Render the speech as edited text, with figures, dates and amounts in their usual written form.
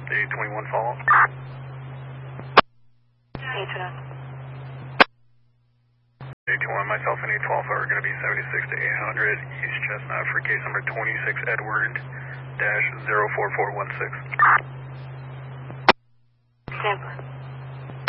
821 follow. 821, myself and 812 are going to be 76 to 800 East Chestnut for case number 26 Edward-04416. Stand by.